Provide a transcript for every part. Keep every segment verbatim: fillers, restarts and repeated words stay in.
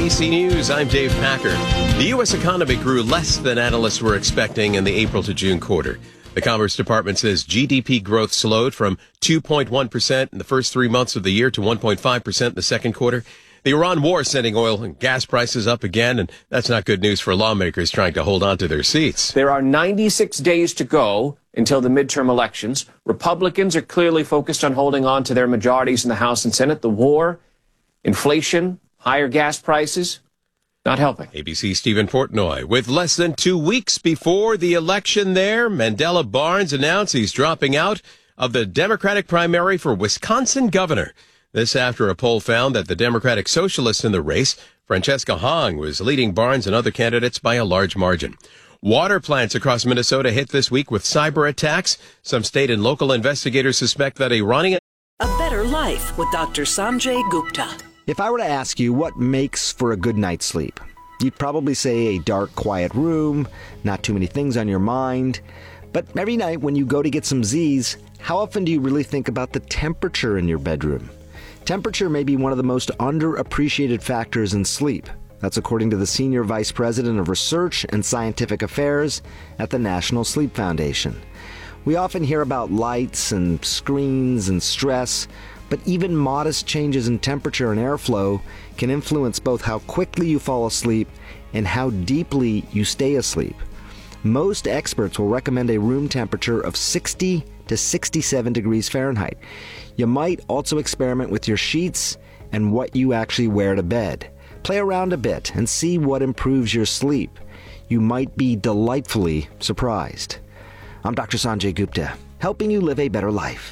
B C News, I'm Dave Packer. The U S economy grew less than analysts were expecting in the April to June quarter. The Commerce Department says G D P growth slowed from two point one percent in the first three months of the year to one point five percent in the second quarter. The Iran war sending oil and gas prices up again, and that's not good news for lawmakers trying to hold on to their seats. There are ninety-six days to go until the midterm elections. Republicans are clearly focused on holding on to their majorities in the House and Senate. The war, inflation, higher gas prices, not helping. A B C's Stephen Portnoy. With less than two weeks before the election there, Mandela Barnes announced he's dropping out of the Democratic primary for Wisconsin governor. This after a poll found that the Democratic Socialist in the race, Francesca Hong, was leading Barnes and other candidates by a large margin. Water plants across Minnesota hit this week with cyber attacks. Some state and local investigators suspect that Iranian... A Better Life with Doctor Sanjay Gupta. If I were to ask you what makes for a good night's sleep, you'd probably say a dark, quiet room, not too many things on your mind. But every night when you go to get some Z's, how often do you really think about the temperature in your bedroom? Temperature may be one of the most underappreciated factors in sleep. That's according to the Senior Vice President of Research and Scientific Affairs at the National Sleep Foundation. We often hear about lights and screens and stress, but even modest changes in temperature and airflow can influence both how quickly you fall asleep and how deeply you stay asleep. Most experts will recommend a room temperature of sixty to sixty-seven degrees Fahrenheit. You might also experiment with your sheets and what you actually wear to bed. Play around a bit and see what improves your sleep. You might be delightfully surprised. I'm Doctor Sanjay Gupta, helping you live a better life.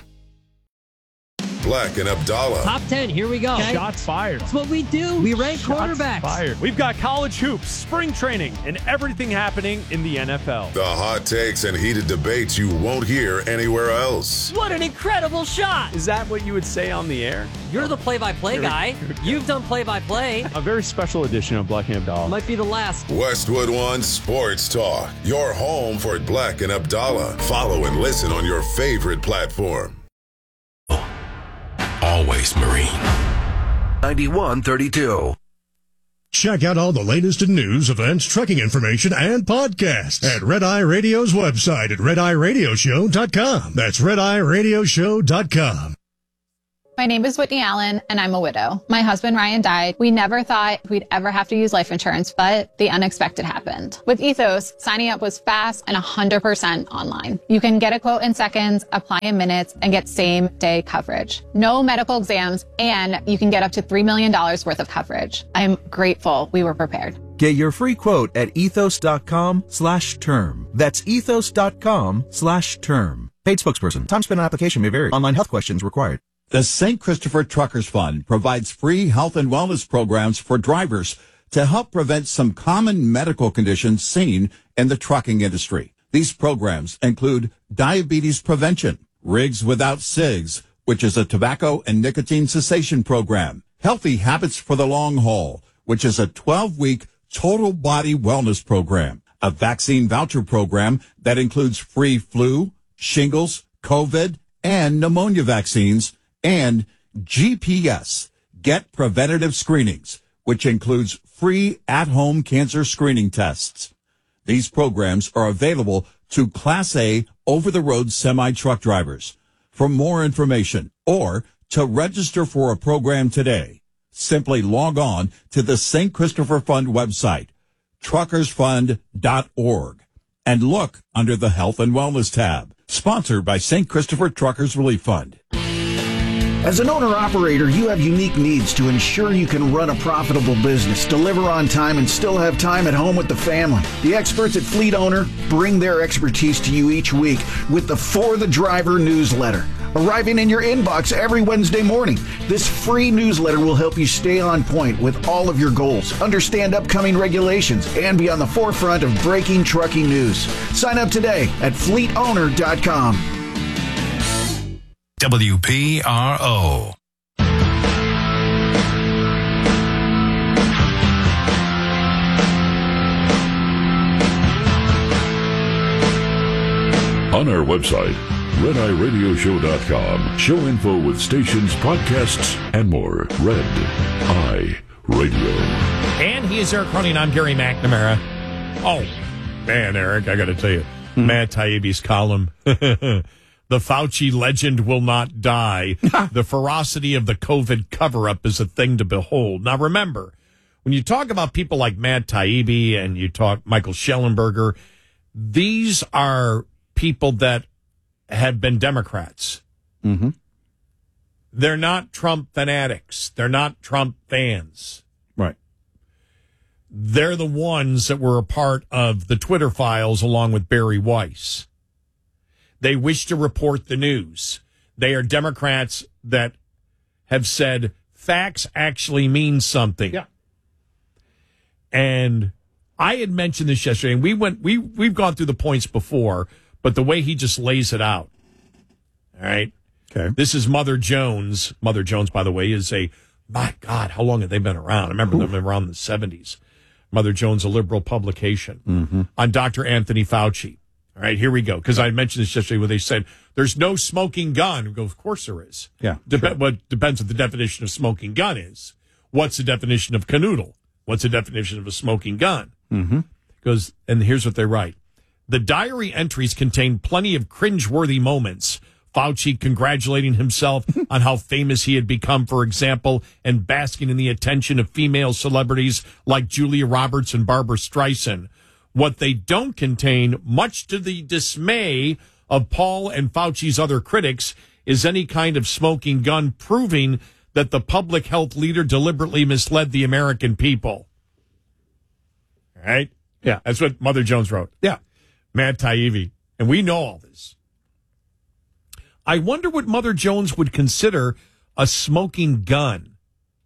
Black and Abdallah. Top ten, here we go. Okay. Shots fired. That's what we do. We rank Shots quarterbacks. Fired. We've got college hoops, spring training, and everything happening in the N F L. The hot takes and heated debates you won't hear anywhere else. What an incredible shot. Is that what you would say on the air? You're the play-by-play guy. You've done play-by-play. A very special edition of Black and Abdallah. Might be the last. Westwood One Sports Talk. Your home for Black and Abdallah. Follow and listen on your favorite platform. Always Marine. ninety-one thirty-two. Check out all the latest in news, events, trekking information, and podcasts at Red Eye Radio's website at red eye radio show dot com. That's red eye radio show dot com. My name is Whitney Allen, and I'm a widow. My husband, Ryan, died. We never thought we'd ever have to use life insurance, but the unexpected happened. With Ethos, signing up was fast and one hundred percent online. You can get a quote in seconds, apply in minutes, and get same-day coverage. No medical exams, and you can get up to three million dollars worth of coverage. I'm grateful we were prepared. Get your free quote at ethos.com slash term. That's ethos.com slash term. Paid spokesperson. Time spent on application may vary. Online health questions required. The Saint Christopher Truckers Fund provides free health and wellness programs for drivers to help prevent some common medical conditions seen in the trucking industry. These programs include diabetes prevention, Rigs Without Cigs, which is a tobacco and nicotine cessation program, Healthy Habits for the Long Haul, which is a twelve-week total body wellness program, a vaccine voucher program that includes free flu, shingles, COVID, and pneumonia vaccines, and G P S, Get Preventative Screenings, which includes free at-home cancer screening tests. These programs are available to Class A over-the-road semi-truck drivers. For more information or to register for a program today, simply log on to the Saint Christopher Fund website, truckers fund dot org, and look under the Health and Wellness tab. Sponsored by Saint Christopher Truckers Relief Fund. As an owner-operator, you have unique needs to ensure you can run a profitable business, deliver on time, and still have time at home with the family. The experts at Fleet Owner bring their expertise to you each week with the For the Driver newsletter, arriving in your inbox every Wednesday morning. This free newsletter will help you stay on point with all of your goals, understand upcoming regulations, and be on the forefront of breaking trucking news. Sign up today at fleet owner dot com. W P R O. On our website, red eye radio show dot com, show info with stations, podcasts, and more. Red Eye Radio. He is Eric Cronin. I'm Gary McNamara. Oh, man, Eric, I got to tell you, mm-hmm. Matt Taibbi's column. The Fauci legend will not die. The ferocity of the COVID cover-up is a thing to behold. Now, remember, when you talk about people like Matt Taibbi and you talk Michael Schellenberger, these are people that have been Democrats. Mm-hmm. They're not Trump fanatics. They're not Trump fans. Right. They're the ones that were a part of the Twitter files along with Barry Weiss. They wish to report the news. They are Democrats that have said facts actually mean something. Yeah. And I had mentioned this yesterday, and we went, we, we've gone through the points before, but the way he just lays it out. All right. Okay. This is Mother Jones. Mother Jones, by the way, is a, my God, how long have they been around? I remember Oof. them around the seventies. Mother Jones, a liberal publication mm-hmm. on Doctor Anthony Fauci. All right, here we go. Because I mentioned this yesterday where they said there's no smoking gun. We go, of course there is. Yeah. Dep- sure. What depends what the definition of smoking gun is. What's the definition of canoodle? What's the definition of a smoking gun? Mm-hmm. Because, and here's what they write. The diary entries contain plenty of cringeworthy moments. Fauci congratulating himself on how famous he had become, for example, and basking in the attention of female celebrities like Julia Roberts and Barbara Streisand. What they don't contain, much to the dismay of Paul and Fauci's other critics, is any kind of smoking gun proving that the public health leader deliberately misled the American people. All right? Yeah. That's what Mother Jones wrote. Yeah. Matt Taibbi. And we know all this. I wonder what Mother Jones would consider a smoking gun.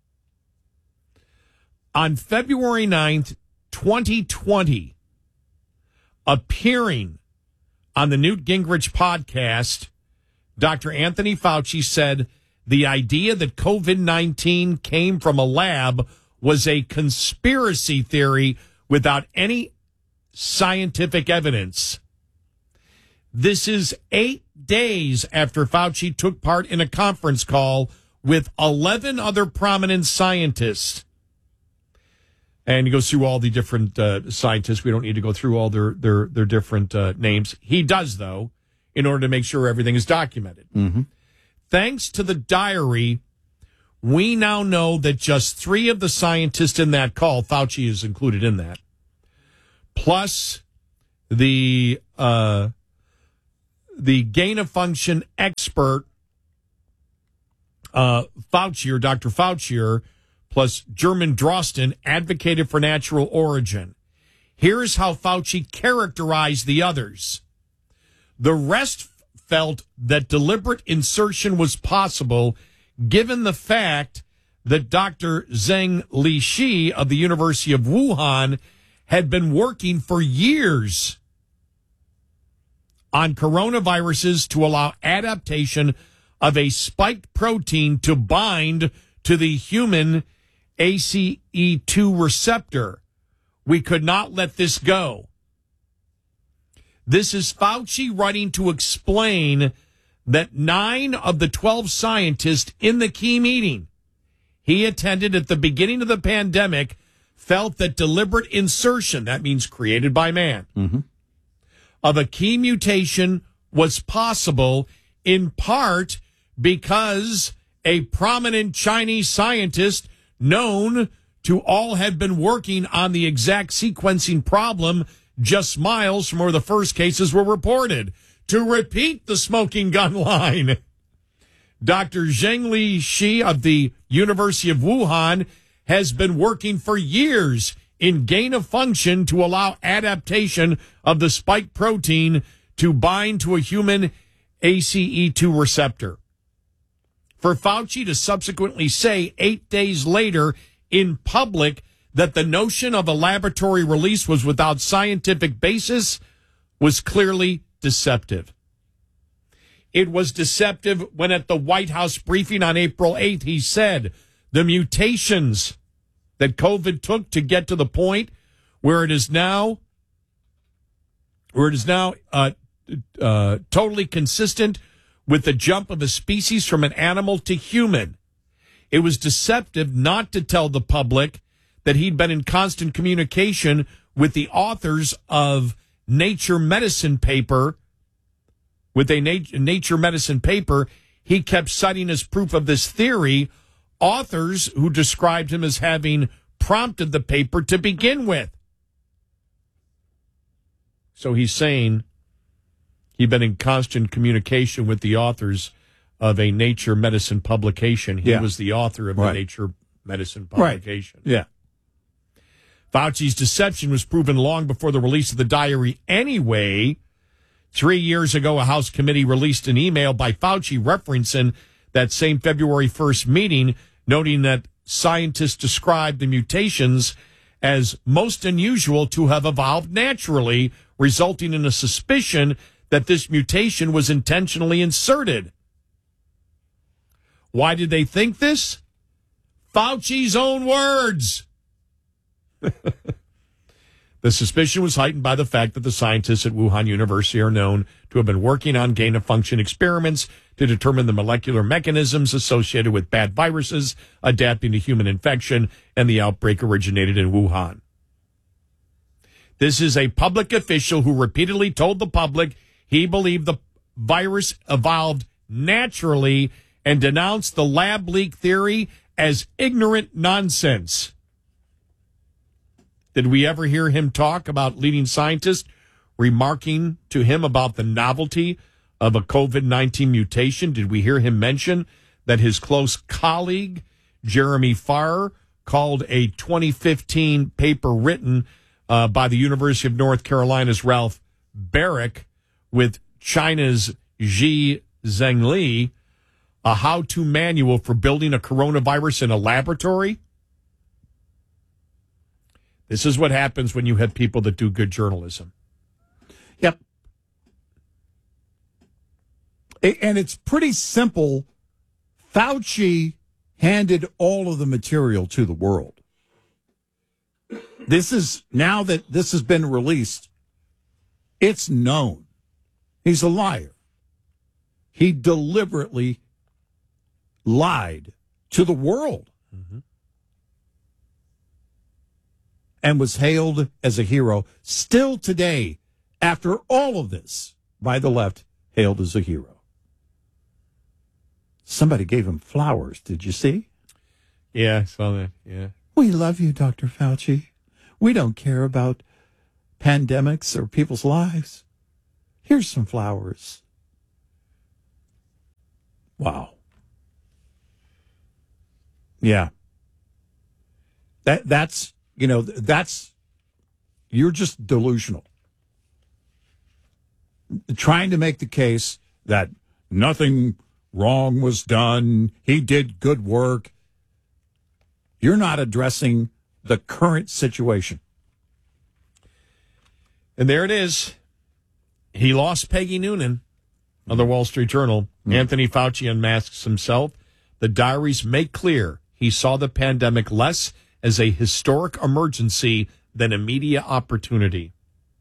On February ninth, twenty twenty, appearing on the Newt Gingrich podcast, Doctor Anthony Fauci said the idea that COVID nineteen came from a lab was a conspiracy theory without any scientific evidence. This is eight days after Fauci took part in a conference call with eleven other prominent scientists. And he goes through all the different uh, scientists. We don't need to go through all their their, their different uh, names. He does, though, in order to make sure everything is documented. Mm-hmm. Thanks to the diary, we now know that just three of the scientists in that call, Fauci is included in that, plus the uh, the gain-of-function expert, uh, Fauci, or Doctor Fauci, plus German Drosten, advocated for natural origin. Here's how Fauci characterized the others. The rest felt that deliberate insertion was possible given the fact that Doctor Zheng Lishi of the University of Wuhan had been working for years on coronaviruses to allow adaptation of a spike protein to bind to the human A C E two receptor. We could not let this go. This is Fauci writing to explain that nine of the twelve scientists in the key meeting he attended at the beginning of the pandemic felt that deliberate insertion, that means created by man, mm-hmm. of a key mutation was possible in part because a prominent Chinese scientist known to all have been working on the exact sequencing problem just miles from where the first cases were reported. To repeat the smoking gun line, Doctor Zheng Lishi of the University of Wuhan has been working for years in gain of function to allow adaptation of the spike protein to bind to a human A C E two receptor. For Fauci to subsequently say eight days later in public that the notion of a laboratory release was without scientific basis was clearly deceptive. It was deceptive when at the White House briefing on April eighth, he said the mutations that COVID took to get to the point where it is now, where it is now uh, uh, totally consistent with the jump of a species from an animal to human. It was deceptive not to tell the public that he'd been in constant communication with the authors of Nature Medicine paper, with a nat- Nature Medicine paper. He kept citing as proof of this theory authors who described him as having prompted the paper to begin with. So he's saying he'd been in constant communication with the authors of a Nature Medicine publication. He Yeah. was the author of Right. the Nature Medicine Right. publication. Yeah. Fauci's deception was proven long before the release of the diary anyway. Three years ago, a House committee released an email by Fauci referencing that same February first meeting, noting that scientists described the mutations as most unusual to have evolved naturally, resulting in a suspicion that this mutation was intentionally inserted. Why did they think this? Fauci's own words. The suspicion was heightened by the fact that the scientists at Wuhan University are known to have been working on gain-of-function experiments to determine the molecular mechanisms associated with bad viruses adapting to human infection, and the outbreak originated in Wuhan. This is a public official who repeatedly told the public he believed the virus evolved naturally and denounced the lab leak theory as ignorant nonsense. Did we ever hear him talk about leading scientists remarking to him about the novelty of a COVID nineteen mutation? Did we hear him mention that his close colleague, Jeremy Farr, called a twenty fifteen paper written uh, by the University of North Carolina's Ralph Barrick with China's Xi Zhengli a how-to manual for building a coronavirus in a laboratory? This is what happens when you have people that do good journalism. Yep. And it's pretty simple. Fauci handed all of the material to the world. This is, now that this has been released, it's known. He's a liar. He deliberately lied to the world. Mm-hmm. And was hailed as a hero, still today, after all of this, by the left, hailed as a hero. Somebody gave him flowers, did you see? Yeah, I saw that, yeah. We love you, Doctor Fauci. We don't care about pandemics or people's lives. Here's some flowers. Wow. Yeah. That that's... You know, that's, you're just delusional. Trying to make the case that nothing wrong was done, he did good work. You're not addressing the current situation. And there it is. He lost Peggy Noonan on the Wall Street Journal. Mm. Anthony Fauci unmasks himself. The diaries make clear he saw the pandemic less as a historic emergency than a media opportunity.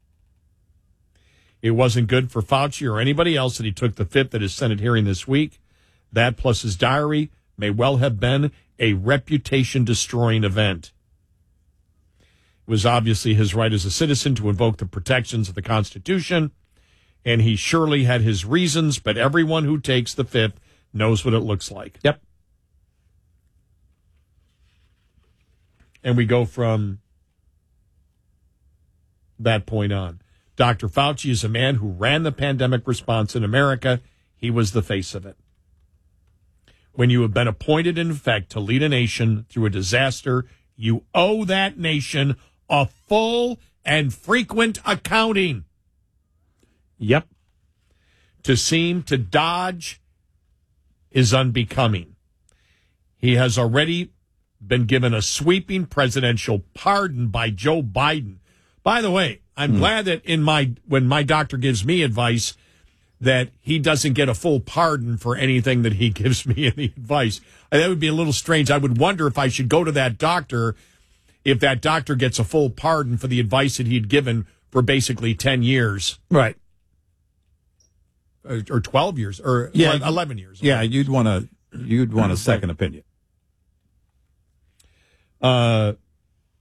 It wasn't good for Fauci or anybody else that he took the fifth at his Senate hearing this week. That plus his diary may well have been a reputation-destroying event. It was obviously his right as a citizen to invoke the protections of the Constitution, and he surely had his reasons, but everyone who takes the fifth knows what it looks like. Yep. And we go from that point on. Doctor Fauci is a man who ran the pandemic response in America. He was the face of it. When you have been appointed, in effect, to lead a nation through a disaster, you owe that nation a full and frequent accounting. Yep. To seem to dodge is unbecoming. He has already been given a sweeping presidential pardon by Joe Biden. By the way, I'm mm. glad that in my when my doctor gives me advice that he doesn't get a full pardon for anything that he gives me any advice. That would be a little strange. I would wonder if I should go to that doctor if that doctor gets a full pardon for the advice that he'd given for basically ten years. Right. Or, or twelve years or yeah, eleven years. Yeah, you'd want to you'd want a second opinion. Uh,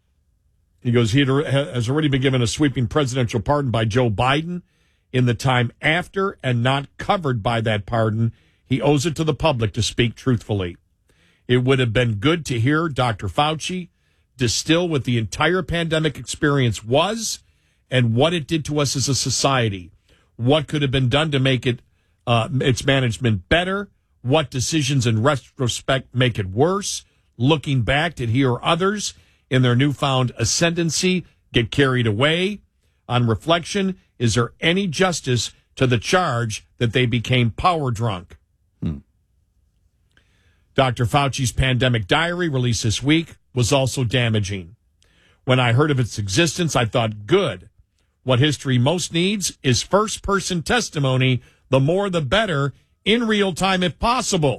He goes, he has already been given a sweeping presidential pardon by Joe Biden. In the time after and not covered by that pardon, he owes it to the public to speak truthfully. It would have been good to hear Doctor Fauci distill what the entire pandemic experience was and what it did to us as a society. What could have been done to make it uh, its management better? What decisions in retrospect make it worse? Looking back, did he or others in their newfound ascendancy get carried away? On reflection, is there any justice to the charge that they became power drunk? Hmm. Doctor Fauci's pandemic diary, released this week, was also damaging. When I heard of its existence, I thought, good. What history most needs is first-person testimony, the more the better, in real time if possible.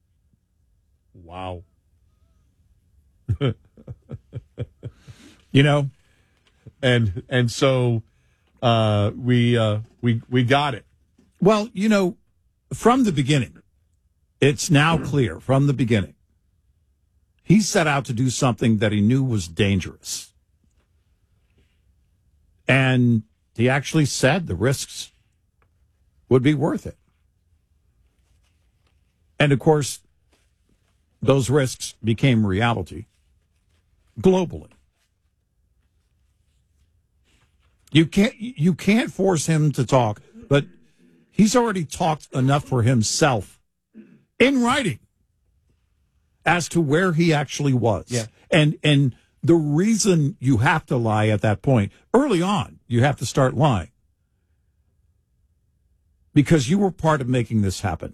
Wow. You know, and and so uh, we uh, we we got it. Well, you know, from the beginning, it's now clear from the beginning, he set out to do something that he knew was dangerous. And he actually said the risks would be worth it. And, of course, those risks became reality globally. You can't you can't force him to talk, but he's already talked enough for himself in writing as to where he actually was. Yeah. And and the reason you have to lie at that point, early on, you have to start lying. Because you were part of making this happen.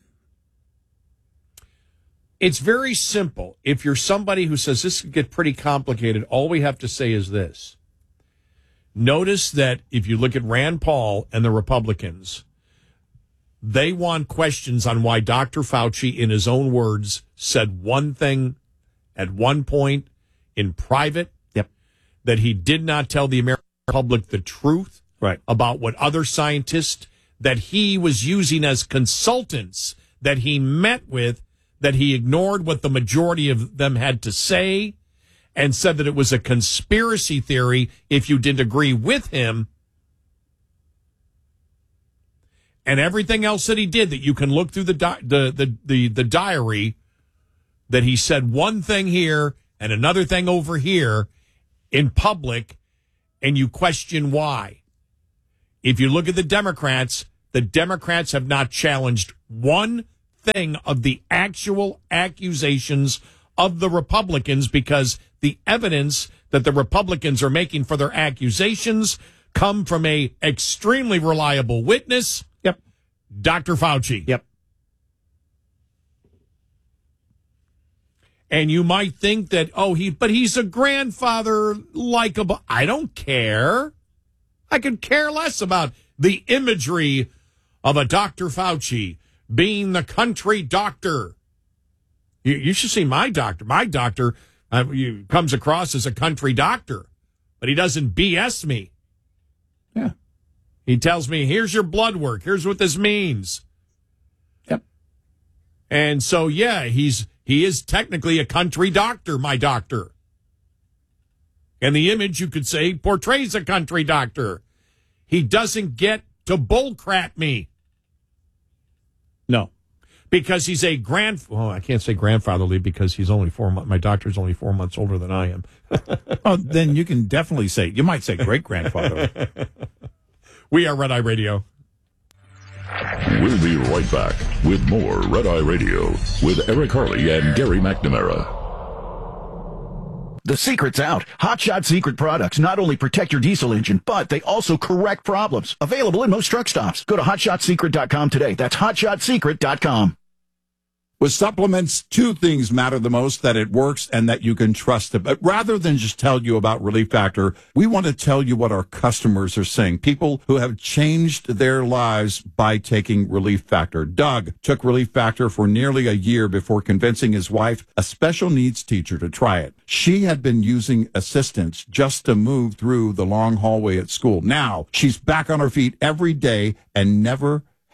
It's very simple. If you're somebody who says this could get pretty complicated, all we have to say is this. Notice that if you look at Rand Paul and the Republicans, they want questions on why Doctor Fauci, in his own words, said one thing at one point in private, yep, that he did not tell the American public the truth right. about what other scientists that he was using as consultants that he met with, that he ignored what the majority of them had to say, and said that it was a conspiracy theory if you didn't agree with him. And everything else that he did, that you can look through the di- the, the the the diary, that he said one thing here and another thing over here in public, and you question why. If you look at the Democrats, the Democrats have not challenged one thing of the actual accusations of the Republicans, because the evidence that the Republicans are making for their accusations come from a extremely reliable witness. Yep. Doctor Fauci. Yep. And you might think that, oh, he, but he's a grandfather, likable. I don't care. I could care less about the imagery of a Doctor Fauci being the country doctor. You, you should see my doctor. My doctor uh, you, comes across as a country doctor, but he doesn't B S me. Yeah. He tells me, here's your blood work. Here's what this means. Yep. And so, yeah, he's he is technically a country doctor, my doctor. And the image, you could say, portrays a country doctor. He doesn't get to bullcrap me. No. Because he's a grand, well, I can't say grandfatherly because he's only four months, my doctor's only four months older than I am. Oh, then you can definitely say, you might say great grandfather. We are Red Eye Radio. We'll be right back with more Red Eye Radio with Eric Harley and Gary McNamara. The secret's out. Hot Shot Secret products not only protect your diesel engine, but they also correct problems. Available in most truck stops. Go to hot shot secret dot com today. That's hot shot secret dot com. With supplements, two things matter the most: that it works and that you can trust it. But rather than just tell you about Relief Factor, we want to tell you what our customers are saying. People who have changed their lives by taking Relief Factor. Doug took Relief Factor for nearly a year before convincing his wife, a special needs teacher, to try it. She had been using assistance just to move through the long hallway at school. Now she's back on her feet every day and never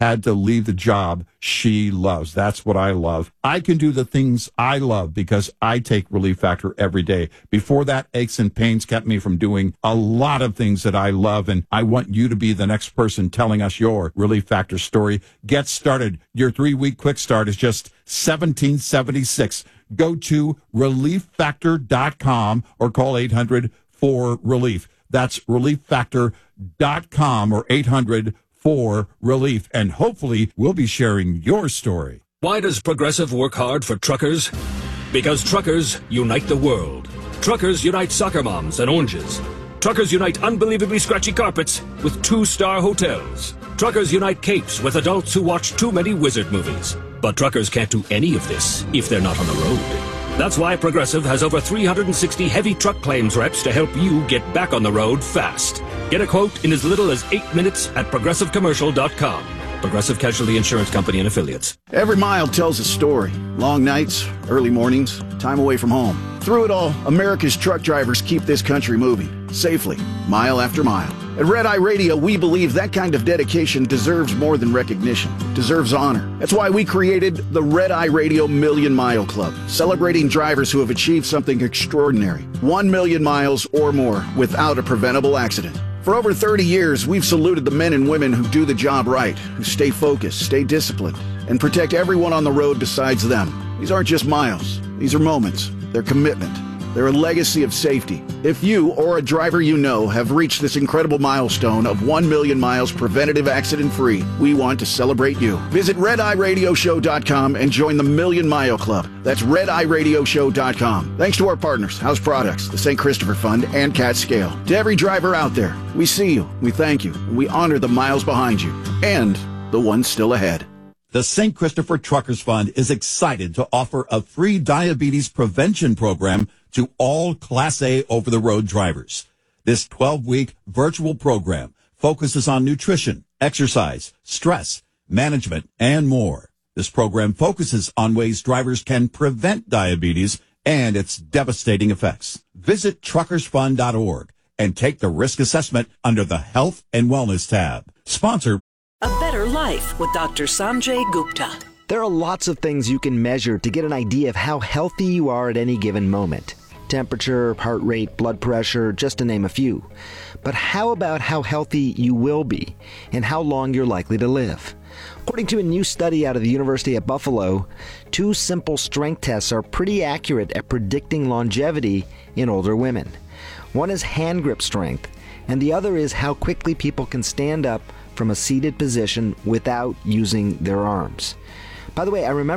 had to leave the job she loves. That's what I love. I can do the things I love because I take Relief Factor every day. Before that, aches and pains kept me from doing a lot of things that I love, and I want you to be the next person telling us your Relief Factor story. Get started. Your three-week quick start is just seventeen seventy-six. Go to relief factor dot com or call eight hundred four relief. That's relief factor dot com or eight hundred four relief. And hopefully we'll be sharing your story. Why does Progressive work hard for truckers? Because truckers unite the world. Truckers unite soccer moms and oranges. Truckers unite unbelievably scratchy carpets with two-star hotels. Truckers unite capes with adults who watch too many wizard movies. But truckers can't do any of this if they're not on the road. That's why Progressive has over three hundred sixty heavy truck claims reps to help you get back on the road fast. Get a quote in as little as eight minutes at progressive commercial dot com. Progressive Casualty Insurance Company and Affiliates. Every mile tells a story. Long nights, early mornings, time away from home. Through it all, America's truck drivers keep this country moving, safely, mile after mile. At Red Eye Radio, we believe that kind of dedication deserves more than recognition, deserves honor. That's why we created the Red Eye Radio Million Mile Club, celebrating drivers who have achieved something extraordinary. One million miles or more without a preventable accident. For over thirty years, we've saluted the men and women who do the job right, who stay focused, stay disciplined, and protect everyone on the road besides them. These aren't just miles. These are moments. They're commitment. They're a legacy of safety. If you or a driver you know have reached this incredible milestone of one million miles preventative accident-free, we want to celebrate you. Visit red eye radio show dot com and join the Million Mile Club. That's red eye radio show dot com. Thanks to our partners, House Products, the Saint Christopher Fund, and Cat Scale. To every driver out there, we see you, we thank you, and we honor the miles behind you, and the ones still ahead. The Saint Christopher Truckers Fund is excited to offer a free diabetes prevention program to all Class A over-the-road drivers. This twelve-week virtual program focuses on nutrition, exercise, stress, management, and more. This program focuses on ways drivers can prevent diabetes and its devastating effects. Visit truckers fund dot org and take the risk assessment under the Health and Wellness tab. Sponsor A Better Life with Doctor Sanjay Gupta. There are lots of things you can measure to get an idea of how healthy you are at any given moment. Temperature, heart rate, blood pressure, just to name a few. But how about how healthy you will be and how long you're likely to live? According to a new study out of the University at Buffalo, two simple strength tests are pretty accurate at predicting longevity in older women. One is hand grip strength, and the other is how quickly people can stand up from a seated position without using their arms. By the way, I remember